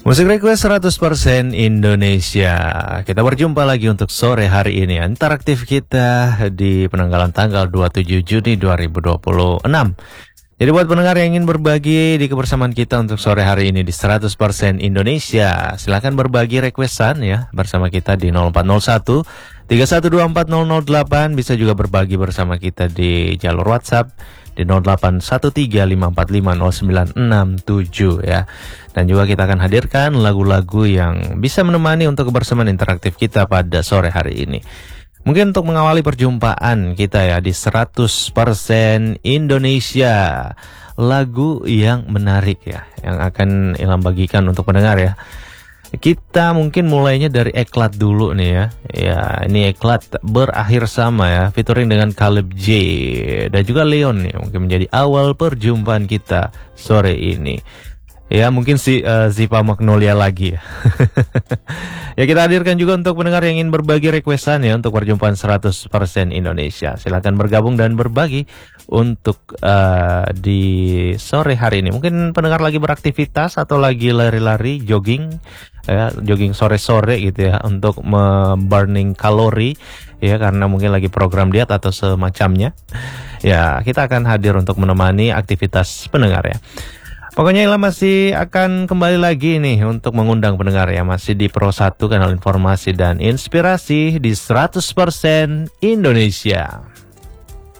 Musik request 100% Indonesia. Kita berjumpa lagi untuk sore hari ini. Interaktif kita di penanggalan tanggal 27 Juni 2026. Jadi buat pendengar yang ingin berbagi di kebersamaan kita untuk sore hari ini di 100% Indonesia, silakan berbagi requestan ya bersama kita di 0401 3124008. Bisa juga berbagi bersama kita di jalur WhatsApp di 0813550967 ya. Dan juga kita akan hadirkan lagu-lagu yang bisa menemani untuk kebersamaan interaktif kita pada sore hari ini. Mungkin untuk mengawali perjumpaan kita ya di 100% Indonesia, lagu yang menarik ya, yang akan Ilham bagikan untuk pendengar ya. Kita mungkin mulainya dari Eklat dulu nih ya. Ya, ini Eklat Berakhir Sama ya, featuring dengan Caleb J dan juga Leon nih, mungkin menjadi awal perjumpaan kita sore ini. Ya, mungkin Zipa Magnolia lagi ya. Ya, kita hadirkan juga untuk pendengar yang ingin berbagi requestan ya untuk perjumpaan 100% Indonesia. Silakan bergabung dan berbagi untuk di sore hari ini. Mungkin pendengar lagi beraktivitas atau lagi lari-lari, jogging ya, jogging sore-sore gitu ya, untuk burning kalori ya, karena mungkin lagi program diet atau semacamnya. Ya, kita akan hadir untuk menemani aktivitas pendengar ya. Pokoknya Ilham masih akan kembali lagi nih untuk mengundang pendengar ya, masih di Pro 1 kanal informasi dan inspirasi di 100% Indonesia.